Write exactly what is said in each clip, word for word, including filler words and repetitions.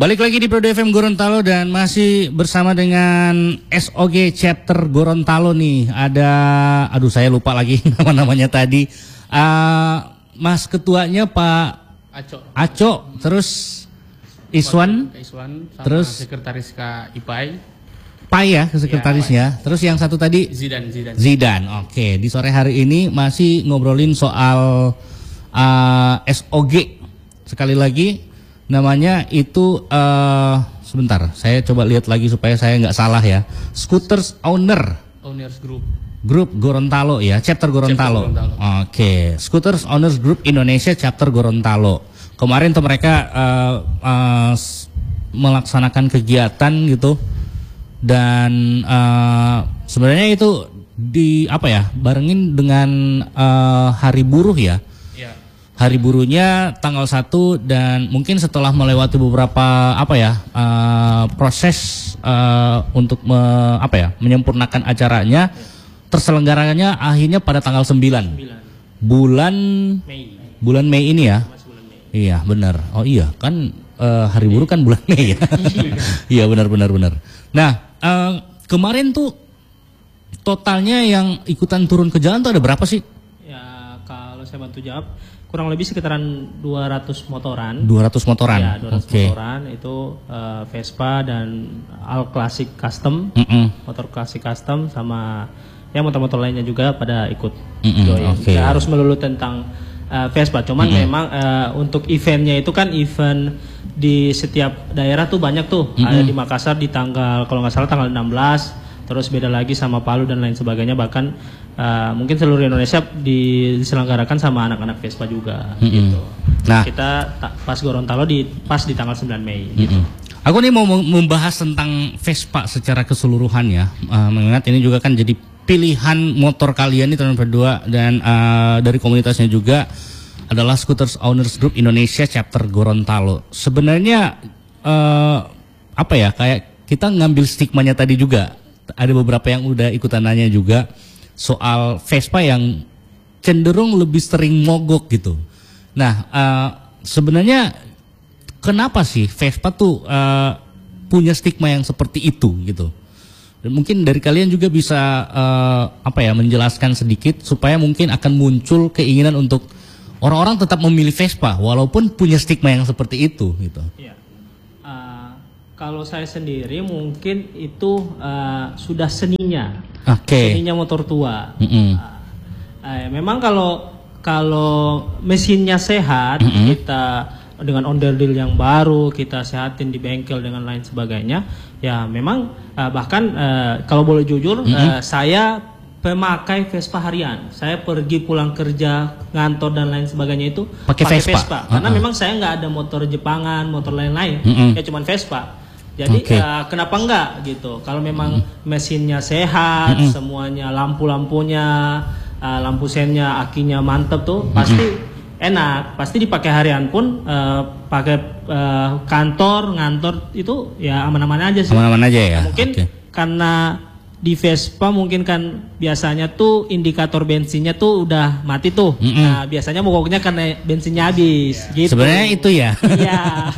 Balik lagi di Pro F M Gorontalo dan masih bersama dengan S O G Chapter Gorontalo nih. Ada, aduh saya lupa lagi nama-namanya tadi. Uh, Mas ketuanya Pak Aco. Aco, terus Iswan, Iswan sama terus sekretaris Kak Ipai. Pai ya, sekretarisnya. Ya, terus yang satu tadi Zidan. Zidan. Zidan. Oke, di sore hari ini masih ngobrolin soal uh, S O G. Sekali lagi namanya itu uh, sebentar, saya coba lihat lagi supaya saya nggak salah ya. Scooters Owner. Owners Group. Grup Gorontalo ya, Chapter Gorontalo. Chapter Gorontalo. Oke, Scooters Owners Group Indonesia Chapter Gorontalo. Kemarin tuh mereka uh, uh, melaksanakan kegiatan gitu. Dan uh, sebenarnya itu di apa ya, barengin dengan uh, Hari Buruh ya. Ya. Hari Buruhnya tanggal satu dan mungkin setelah melewati beberapa apa ya uh, proses uh, untuk me, apa ya menyempurnakan acaranya, ya. Terselenggaranya akhirnya pada tanggal sembilan. Bulan Mei. Bulan Mei ini ya. Bulan Mei. Iya benar. Oh iya kan uh, Hari Buruh kan bulan Mei ya. Iya benar benar benar. Nah. Uh, kemarin tuh totalnya yang ikutan turun ke jalan tuh ada berapa sih? Ya kalau saya bantu jawab kurang lebih sekitaran dua ratus motoran. dua ratus motoran. Ya, dua ratus okay. motoran itu uh, Vespa dan All Classic Custom, mm -mm. motor Classic Custom sama ya motor-motor lainnya juga pada ikut mm -mm. join. Okay. Ya, harus melulu tentang uh, Vespa, cuman mm -mm. memang uh, untuk eventnya itu kan event di setiap daerah tuh banyak tuh. Mm-hmm. Ada di Makassar di tanggal kalau nggak salah tanggal enam belas, terus beda lagi sama Palu dan lain sebagainya, bahkan uh, mungkin seluruh Indonesia diselenggarakan sama anak-anak Vespa juga. Mm-hmm. Gitu. Nah kita pas Gorontalo di pas di tanggal sembilan Mei. Mm-hmm. Gitu. Aku nih mau membahas tentang Vespa secara keseluruhan ya, uh, mengingat ini juga kan jadi pilihan motor kalian nih teman berdua dan uh, dari komunitasnya juga adalah Scooters Owners Group Indonesia Chapter Gorontalo. Sebenarnya uh, apa ya, kayak kita ngambil stigmanya tadi juga. Ada beberapa yang udah ikutan nanya juga soal Vespa yang cenderung lebih sering mogok gitu. Nah uh, sebenarnya kenapa sih Vespa tuh uh, punya stigma yang seperti itu gitu? Dan mungkin dari kalian juga bisa uh, apa ya menjelaskan sedikit supaya mungkin akan muncul keinginan untuk orang-orang tetap memilih Vespa walaupun punya stigma yang seperti itu gitu. Ya. Uh, kalau saya sendiri mungkin itu uh, sudah seninya, okay. seninya motor tua. Mm -hmm. uh, uh, memang kalau kalau mesinnya sehat, mm -hmm. kita dengan onderdil yang baru kita sehatin di bengkel dengan lain sebagainya, ya memang uh, bahkan uh, kalau boleh jujur, mm -hmm. uh, saya pemakai Vespa harian. Saya pergi pulang kerja, ngantor dan lain sebagainya itu pakai Vespa. Vespa. Karena uh -uh. memang saya nggak ada motor Jepangan, motor lain-lain. Uh -uh. Ya cuman Vespa. Jadi okay. uh, kenapa enggak gitu? Kalau memang uh -uh. mesinnya sehat, uh -uh. semuanya lampu-lampunya, uh, lampu sennya, akinya mantep tuh, uh -uh. pasti enak. Pasti dipakai harian pun, uh, pakai uh, kantor, ngantor itu ya aman-aman aja sih. Aman-aman aja ya. Mungkin okay. karena di Vespa mungkin kan biasanya tuh indikator bensinnya tuh udah mati tuh. Mm -mm. Nah biasanya mogoknya karena bensinnya habis. Yeah. Gitu. Sebenarnya itu ya. Iya.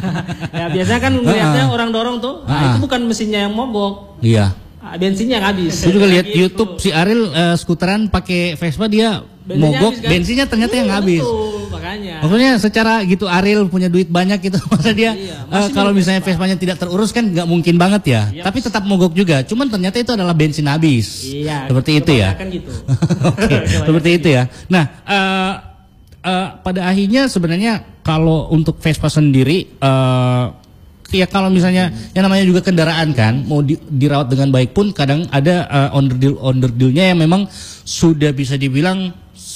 Ya biasanya kan ngeliatnya uh -uh. orang dorong tuh. Nah, uh -uh. itu bukan mesinnya yang mogok. Iya. Yeah. Bensinnya yang habis. Saya juga lihat gitu. YouTube si Ariel uh, skuteran pakai Vespa, dia bensinnya mogok, habis, kan? Bensinnya ternyata uh, yang habis. Betul, makanya. Maksudnya secara gitu Ariel punya duit banyak gitu, masa dia iya, uh, kalau misalnya Vespanya tidak terurus kan nggak mungkin banget ya. Yep. Tapi tetap mogok juga. Cuman ternyata itu adalah bensin habis. Iya. Seperti itu ya. Gitu. Oke, seperti itu ya. Nah, uh, uh, pada akhirnya sebenarnya kalau untuk Vespa sendiri, uh, ya kalau misalnya yang namanya juga kendaraan kan, mau di, dirawat dengan baik pun kadang ada uh, onderdil onderdilnya yang memang sudah bisa dibilang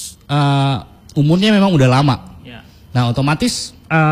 uh, umurnya memang udah lama. Ya. Nah otomatis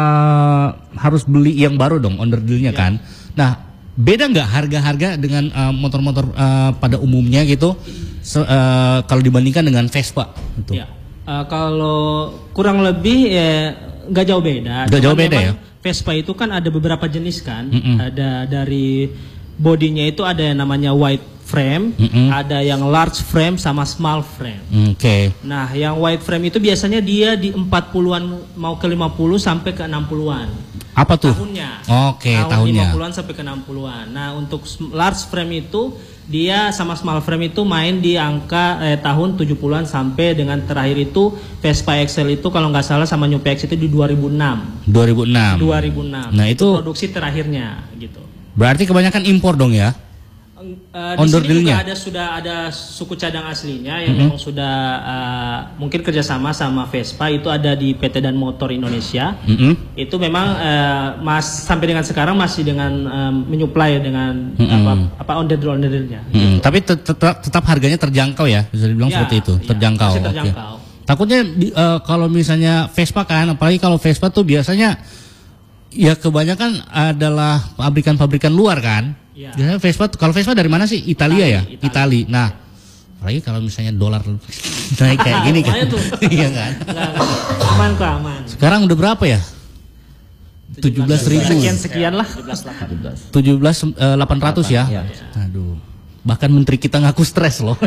uh, harus beli yang baru dong onderdilnya ya. Kan. Nah beda nggak harga-harga dengan motor-motor uh, uh, pada umumnya gitu so, uh, kalau dibandingkan dengan Vespa? Gitu. Ya. Uh, kalau kurang lebih ya nggak jauh beda. Nggak jauh beda ya. Vespa itu kan ada beberapa jenis kan, mm -mm. ada dari bodinya itu ada yang namanya wide frame, Mm-mm. ada yang large frame sama small frame. Oke. Nah, yang wide frame itu biasanya dia di empat puluhan mau ke lima puluh sampai ke enam puluhan. Apa tuh? Tahunnya. Oke, Tahun tahunnya. lima puluhan sampai ke enam puluhan. Nah, untuk sm- large frame itu dia sama small frame itu main di angka eh, tahun tujuh puluhan sampai dengan terakhir itu Vespa X L itu kalau nggak salah sama New P X itu di dua ribu enam. dua ribu enam. dua ribu enam. Nah, itu produksi terakhirnya gitu. berarti kebanyakan impor dong ya? Uh, di Ondor sini dealnya? juga ada sudah ada suku cadang aslinya yang memang sudah uh, mungkin kerjasama sama Vespa itu ada di P T Dan Motor Indonesia. Mm-mm. Itu memang uh, mas sampai dengan sekarang masih dengan um, menyuplai dengan Mm-mm. apa apa ondor ondornya. Mm-mm. Tapi tet- tetap tetap harganya terjangkau ya, bisa dibilang Ya, seperti itu, ya, terjangkau. masih Oke. terjangkau. Takutnya di- eh, kalau misalnya Vespa kan, apalagi kalau Vespa tuh biasanya ya kebanyakan adalah pabrikan-pabrikan luar kan. Ya. Biasanya Vespa tuh- kalau Vespa dari mana sih? Italia ya, Itali, Itali. Nah, apalagi kalau misalnya dolar naik kayak gini kan, Lumayan tuh. iya kan. Enggak, enggak. Aman kok aman. Sekarang udah berapa ya? tujuh belas ribu. Sekian sekian lah. tujuh belas delapan ratus ya. Iya. Aduh. Bahkan menteri kita ngaku stres loh.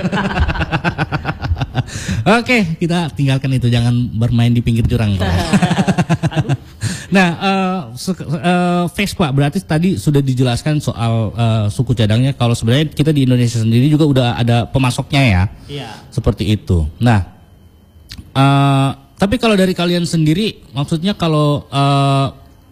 Oke, kita tinggalkan itu, jangan bermain di pinggir jurang. Bro. Nah, eh, se- eh, Vespa berarti tadi sudah dijelaskan soal eh, suku cadangnya. Kalau sebenarnya kita di Indonesia sendiri juga udah ada pemasoknya ya, Iya. seperti itu. Nah, eh, tapi kalau dari kalian sendiri, maksudnya kalau eh,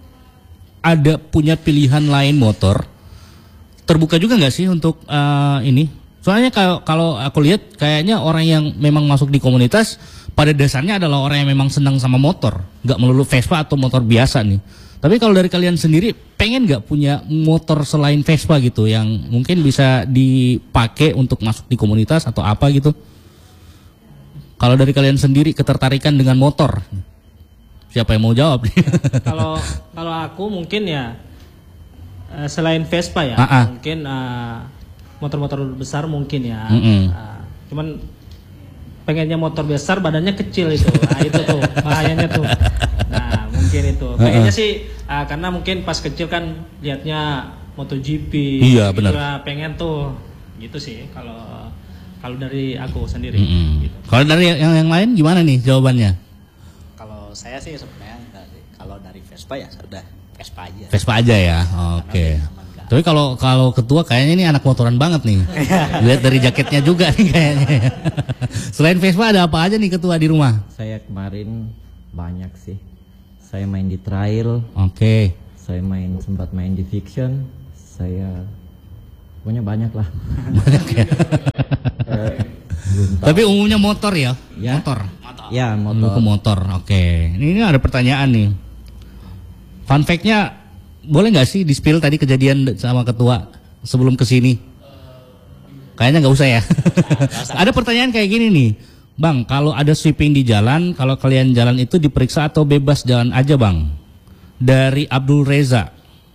ada punya pilihan lain motor, terbuka juga nggak sih untuk eh, ini? Soalnya kalau kalau aku lihat kayaknya orang yang memang masuk di komunitas pada dasarnya adalah orang yang memang senang sama motor, nggak melulu Vespa atau motor biasa nih. Tapi kalau dari kalian sendiri pengen nggak punya motor selain Vespa gitu yang mungkin bisa dipakai untuk masuk di komunitas atau apa gitu? Kalau dari kalian sendiri ketertarikan dengan motor, siapa yang mau jawab? Kalau kalau aku mungkin ya eh, selain Vespa ya, Ah, ah. mungkin eh, motor-motor besar mungkin ya. Mm-mm. Ah, cuman pengennya motor besar badannya kecil itu. Nah, itu tuh bahayanya tuh. Nah, mungkin itu. Pengennya sih ah, karena mungkin pas kecil kan lihatnya MotoGP. Iya, gitu benar. lah, pengen tuh. Gitu sih kalau kalau dari aku sendiri Mm-mm. gitu. Kalau dari yang yang lain gimana nih jawabannya? Kalau saya sih sebenarnya enggak sih. Kalau dari Vespa ya sudah Vespa aja. Vespa aja ya, oke. Karena aman, enggak. Tapi kalau kalau ketua kayaknya ini anak motoran banget nih. Lihat dari jaketnya juga nih kayaknya. Selain Vespa ada apa aja nih ketua di rumah? Saya kemarin banyak sih. Saya main di trail, Oke. saya main sempat main di fiction, saya pokoknya banyak lah. Banyak ya. Eh, belum tahu. Tapi umumnya motor ya? Ya. Motor. Ya Motor. ke motor. motor. Oke. Ini, ini ada pertanyaan nih. Fun fact-nya boleh nggak sih di-spill tadi kejadian sama ketua sebelum kesini? Kayaknya nggak usah ya. Ada pertanyaan kayak gini nih, Bang. Kalau ada sweeping di jalan, kalau kalian jalan itu diperiksa atau bebas jalan aja, Bang? Dari Abdul Reza.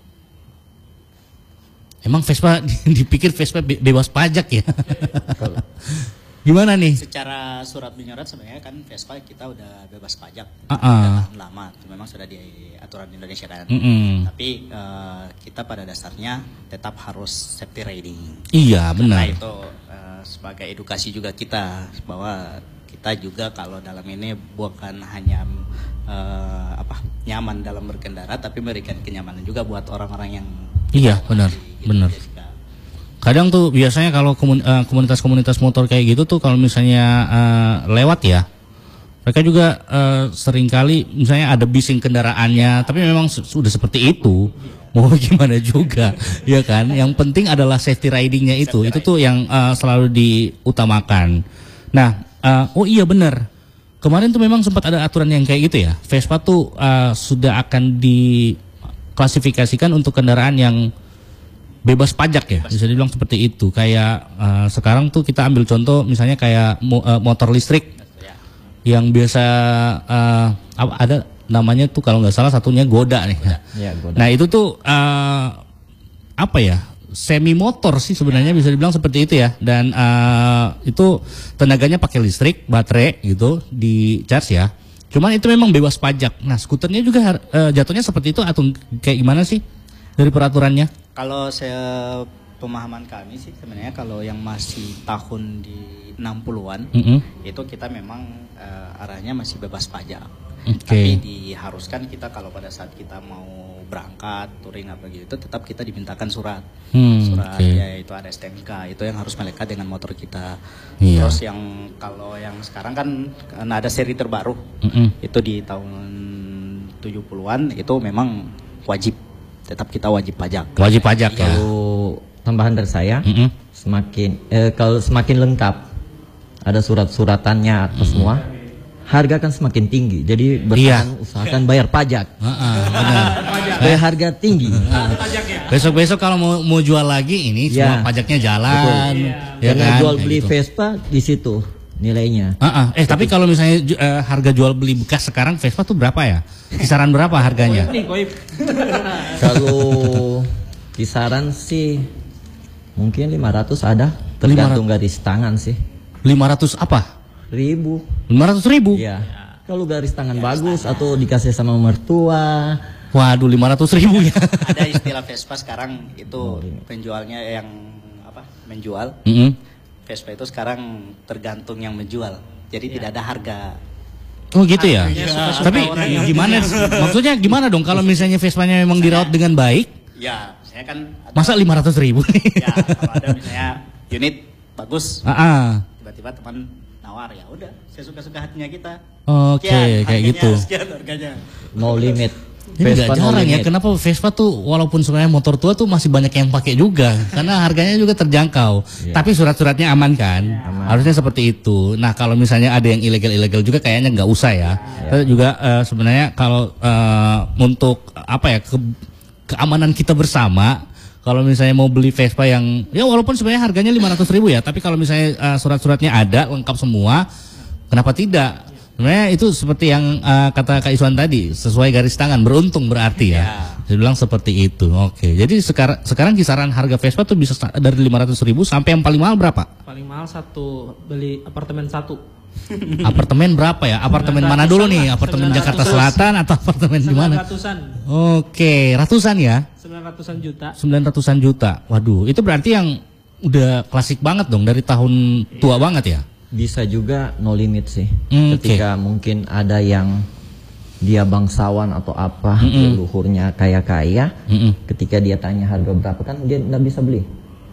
Emang Vespa dipikir Vespa be- bebas pajak ya? Gimana nih? Secara surat menyurat sebenarnya kan Vespa kita udah bebas pajak. Ah, ah. Udah tahan lama. Itu memang sudah di aturan Indonesia kan. Mm-mm. Tapi eh, kita pada dasarnya tetap harus safety riding. Iya Karena benar. itu eh, sebagai edukasi juga kita bahwa kita juga kalau dalam ini bukan hanya eh, apa nyaman dalam berkendara, tapi memberikan kenyamanan juga buat orang-orang yang Iya benar, gitu, benar. Jessica. Kadang tuh biasanya kalau komun- eh, komunitas-komunitas motor kayak gitu tuh kalau misalnya eh, lewat ya, mereka juga eh, seringkali misalnya ada bising kendaraannya, tapi memang su- sudah seperti itu. Mau gimana juga, ya kan? Yang penting adalah safety ridingnya itu, itu tuh yang eh, selalu diutamakan. Nah, eh, oh iya benar. Kemarin tuh memang sempat ada aturan yang kayak gitu ya. Vespa tuh eh, sudah akan diklasifikasikan untuk kendaraan yang bebas pajak ya, bisa dibilang seperti itu. Kayak eh, sekarang tuh kita ambil contoh misalnya kayak mo- eh, motor listrik yang biasa eh, apa- ada namanya tuh kalau nggak salah satunya Goda nih. Ya, Goda. Nah itu tuh eh, apa ya, semi motor sih sebenarnya bisa dibilang seperti itu ya. Dan eh, itu tenaganya pakai listrik, baterai gitu, di charge ya. Cuman itu memang bebas pajak. Nah skuternya juga eh, jatuhnya seperti itu atau kayak gimana sih dari peraturannya? Kalau saya pemahaman kami sih sebenarnya kalau yang masih tahun di enam puluhan Mm-mm. itu kita memang uh, arahnya masih bebas pajak. Oke. Tapi diharuskan kita kalau pada saat kita mau berangkat touring apa gitu tetap kita dimintakan surat. Hmm, surat oke. ya itu ada S T N K itu yang harus melekat dengan motor kita. Iya. Terus yang kalau yang sekarang kan karena ada seri terbaru Mm-mm. itu di tahun tujuh puluhan itu memang wajib tetap kita wajib pajak. Wajib pajak ya. Kalau tambahan dari saya, Mm-mm. semakin eh, kalau semakin lengkap ada surat-suratannya atau semua, harga kan semakin tinggi. Jadi bertahan usahakan bayar pajak. Heeh, benar. Supaya harga tinggi. Besok-besok kalau mau mau jual lagi ini Ya. semua pajaknya jalan. Ya Karena kan? jual Kayak beli gitu. Vespa di situ nilainya. Heeh. Eh tapi kalau misalnya ju- eh, harga jual beli bekas sekarang Vespa tuh berapa ya? Kisaran berapa harganya? Nih, Koip. Kalau kisaran sih mungkin lima ratus ada, tergantung garis tangan sih. lima ratus apa? Ribu. lima ratus ribu? Iya. Kalau garis tangan bagus atau dikasih sama mertua. Waduh, lima ratus ribu ya. Ada istilah Vespa sekarang itu penjualnya yang apa? Menjual. Mm-mm. Vespa itu sekarang tergantung yang menjual. Jadi tidak ada harga. Oh gitu ya. suka-suka Tapi orang yang gimana? Maksudnya gimana dong kalau misalnya Vespanya memang dirawat dengan baik? Ya, saya kan ada, Masa lima ratus ribu? ya kalau ada misalnya unit bagus, Ah, ah. tiba-tiba teman nawar ya udah, sesuka-suka hatinya kita. Oke, Sekian, kayak harganya, gitu. Sekian harganya. No limit. Ini nggak Vespa no jarang ya, limit. kenapa Vespa tuh walaupun sebenarnya motor tua tuh masih banyak yang pakai juga, karena harganya juga terjangkau. Iya. Tapi surat-suratnya aman kan? Aman. Harusnya seperti itu. Nah kalau misalnya ada yang ilegal-ilegal juga kayaknya nggak usah ya. Terus juga eh, sebenarnya kalau eh, untuk apa ya ke- keamanan kita bersama, kalau misalnya mau beli Vespa yang ya walaupun sebenarnya harganya lima ratus ribu ya, tapi kalau misalnya eh, surat-suratnya ada lengkap semua, kenapa tidak? Sebenarnya itu seperti yang uh, kata Kak Iswan tadi, sesuai garis tangan, beruntung berarti ya. Saya bilang seperti itu. Oke, jadi sekarang sekarang kisaran harga Vespa tuh bisa sta- dari lima ratus ribu sampai yang paling mahal berapa? Paling mahal satu beli apartemen satu. Apartemen berapa ya? Apartemen mana dulu nih? Apartemen sembilan Jakarta ratus. Selatan atau apartemen di mana? sembilan ratusan. Oke, ratusan ya? sembilan ratusan juta. sembilan ratusan juta. Waduh, itu berarti yang udah klasik banget dong, dari tahun tua banget ya? Bisa juga no limit sih. Hmm, Ketika mungkin ada yang dia bangsawan atau apa, Mm-mm. leluhurnya kaya-kaya, Mm-mm. ketika dia tanya harga berapa kan dia nggak bisa beli.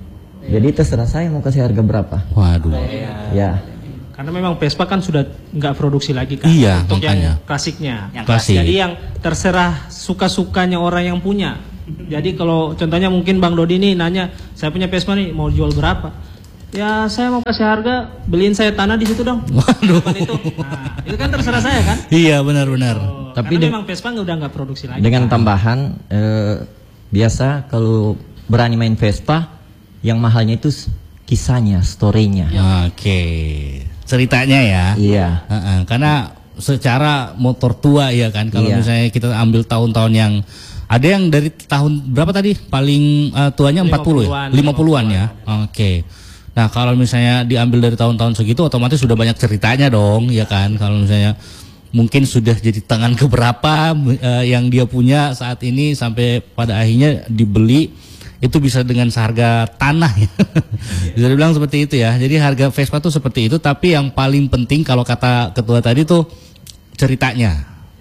Jadi terserah saya mau kasih harga berapa. Waduh. Ya. Karena memang Vespa kan sudah nggak produksi lagi kan. Iya, untuk makanya. yang klasiknya. Yang Klasik. Jadi yang terserah suka-sukanya orang yang punya. Jadi kalau contohnya mungkin Bang Dodi nih nanya, saya punya Vespa nih mau jual berapa? Ya saya mau kasih harga, beliin saya tanah di situ dong. Waduh. Bukan itu. Nah, itu kan terserah saya kan. Iya, benar-benar. Oh, Tapi karena de- memang Vespa udah nggak produksi lagi. Dengan kan. tambahan eh, biasa kalau berani main Vespa, yang mahalnya itu s- kisahnya, storynya. Oke, ceritanya ya. Iya. Heeh, karena secara motor tua ya kan, kalau Iya. misalnya kita ambil tahun-tahun yang ada yang dari tahun berapa tadi paling eh, tuanya empat puluh ya, lima puluhan ya. Oke. Nah kalau misalnya diambil dari tahun-tahun segitu, otomatis sudah banyak ceritanya dong, ya kan? Kalau misalnya mungkin sudah jadi tangan keberapa eh, yang dia punya saat ini sampai pada akhirnya dibeli itu bisa dengan seharga tanah ya. Bisa dibilang seperti itu ya. Jadi harga Vespa tuh seperti itu, tapi yang paling penting kalau kata ketua tadi tuh ceritanya.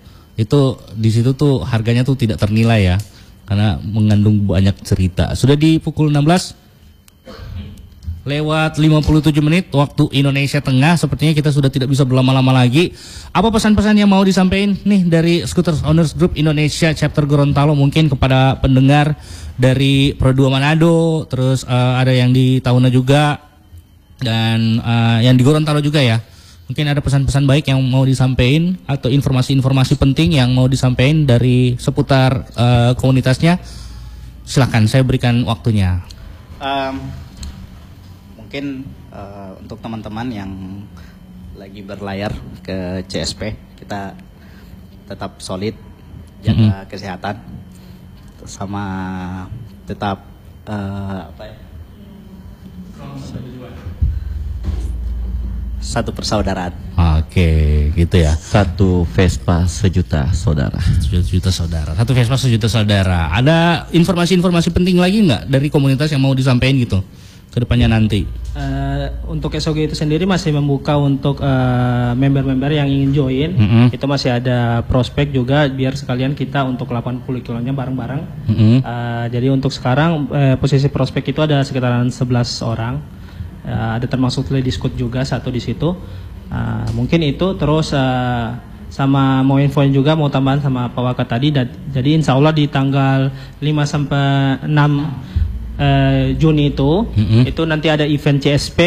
Itu di situ tuh harganya tuh tidak ternilai ya. Karena mengandung banyak cerita. Sudah di pukul enam belas lewat lima puluh tujuh menit waktu Indonesia Tengah. Sepertinya kita sudah tidak bisa berlama-lama lagi. Apa pesan-pesan yang mau disampaikan nih dari Scooters Owners Group Indonesia Chapter Gorontalo mungkin kepada pendengar dari Pro dua Manado, terus eh, ada yang di Tahuna juga dan eh, yang di Gorontalo juga ya. Mungkin ada pesan-pesan baik yang mau disampaikan atau informasi-informasi penting yang mau disampaikan dari seputar eh, komunitasnya. Silakan, saya berikan waktunya. Um, mungkin uh, untuk teman-teman yang lagi berlayar ke C S P, kita tetap solid, jaga kesehatan, sama tetap uh, apa ya? satu persaudaraan. Oke, gitu ya. Satu Vespa sejuta saudara. Sejuta saudara. Satu Vespa sejuta saudara. Ada informasi-informasi penting lagi nggak dari komunitas yang mau disampaikan gitu ke depannya nanti? Uh, untuk S O G itu sendiri masih membuka untuk uh, member-member yang ingin join. Mm-hmm. Itu masih ada prospek juga biar sekalian kita untuk delapan puluh kilonya bareng-bareng. Mm-hmm. Uh, jadi untuk sekarang uh, posisi prospek itu ada sekitaran sebelas orang. Uh, ada termasuk ladies scout juga satu di situ. Uh, mungkin itu terus uh, sama mau infoin juga mau tambahan sama Pak Waka tadi. Da- jadi insya Allah di tanggal lima sampai enam Uh, Juni itu, mm-hmm. itu nanti ada event C S P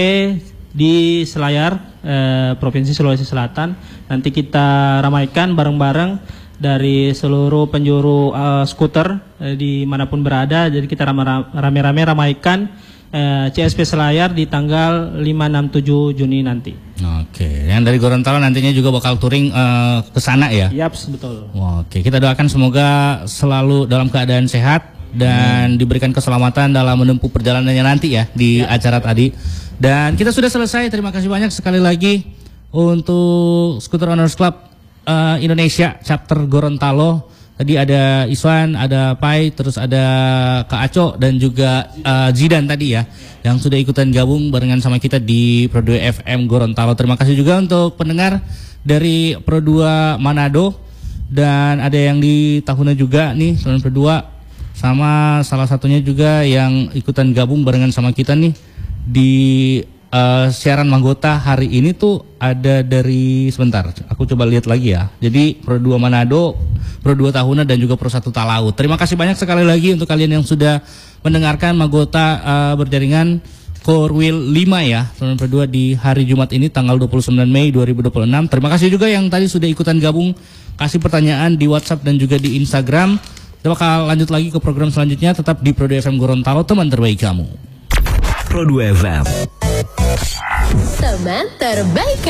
di Selayar, uh, Provinsi Sulawesi Selatan. Nanti kita ramaikan bareng-bareng dari seluruh penjuru uh, skuter uh, dimanapun berada. Jadi kita rame-rame ramaikan uh, C S P Selayar di tanggal lima, enam, tujuh Juni nanti. Oke, yang dari Gorontalo nantinya juga bakal touring uh, ke sana ya? Yaps, betul. Oke, kita doakan semoga selalu dalam keadaan sehat dan hmm. diberikan keselamatan dalam menempuh perjalanannya nanti ya di ya. acara tadi. Dan kita sudah selesai. Terima kasih banyak sekali lagi untuk Scooter Owners Club uh, Indonesia chapter Gorontalo. Tadi ada Iswan, ada Pai, terus ada Kak Aco dan juga uh, Zidan tadi ya, yang sudah ikutan gabung barengan sama kita di Pro dua F M Gorontalo. Terima kasih juga untuk pendengar dari Pro dua Manado, dan ada yang di Tahuna juga nih Pro dua, sama salah satunya juga yang ikutan gabung barengan sama kita nih di uh, siaran Manggota hari ini tuh ada dari, sebentar aku coba lihat lagi ya. Jadi Pro dua Manado, Pro dua Tahuna dan juga Pro satu Talaut. Terima kasih banyak sekali lagi untuk kalian yang sudah mendengarkan Manggota uh, berjaringan Core Wheel lima ya, Pro dua di hari Jumat ini tanggal dua puluh sembilan Mei dua ribu dua puluh enam. Terima kasih juga yang tadi sudah ikutan gabung, kasih pertanyaan di WhatsApp dan juga di Instagram. Kita bakal lanjut lagi ke program selanjutnya, tetap di Pro dua F M Gorontalo, teman terbaik kamu. Pro dua F M, teman terbaik.